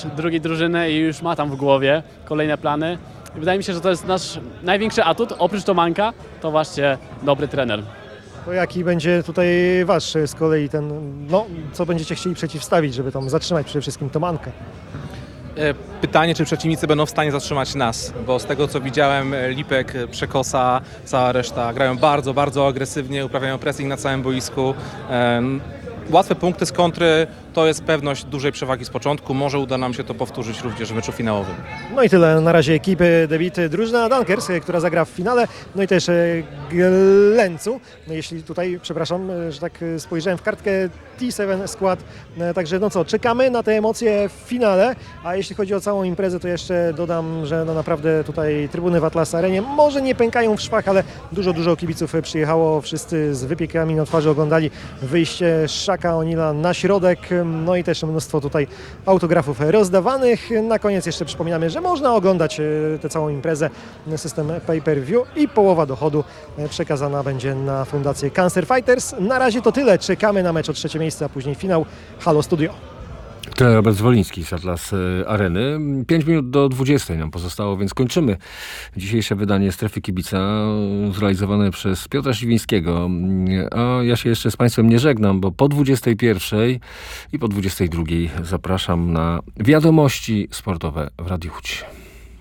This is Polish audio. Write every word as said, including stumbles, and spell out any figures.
mecz drugiej drużyny i już ma tam w głowie kolejne plany. I wydaje mi się, że to jest nasz największy atut, oprócz Tomanka, to właśnie dobry trener. To jaki będzie tutaj wasz z kolei ten, no co będziecie chcieli przeciwstawić, żeby tam zatrzymać przede wszystkim Tomankę? Pytanie, czy przeciwnicy będą w stanie zatrzymać nas, bo z tego co widziałem, Lipek, Przekosa, cała reszta grają bardzo, bardzo agresywnie, uprawiają pressing na całym boisku. Łatwe punkty z kontry to jest pewność dużej przewagi z początku. Może uda nam się to powtórzyć również w meczu finałowym. No i tyle na razie ekipy debity drużyna Dunkers, która zagra w finale, no i też Glencu, no jeśli tutaj, przepraszam, że tak spojrzałem w kartkę T siedem skład, także no co, czekamy na te emocje w finale, a jeśli chodzi o całą imprezę, to jeszcze dodam, że no naprawdę tutaj trybuny w Atlas Arenie może nie pękają w szwach, ale dużo, dużo kibiców przyjechało, wszyscy z wypiekami na twarzy oglądali wyjście Shaka O'Neala na środek, no i też mnóstwo tutaj autografów rozdawanych. Na koniec jeszcze przypominamy, że można oglądać tę całą imprezę, system pay-per-view i połowa dochodu przekazana będzie na fundację Cancer Fighters. Na razie to tyle, czekamy na mecz o trzecie miejsce, a później finał. Halo Studio. To Robert Zwoliński z Atlas Areny. Pięć minut do dwudziestej nam pozostało, więc kończymy dzisiejsze wydanie Strefy Kibica zrealizowane przez Piotra Siwińskiego. A ja się jeszcze z Państwem nie żegnam, bo po dwudziestej pierwszej i po dwudziestej drugiej zapraszam na wiadomości sportowe w Radiu Łódź.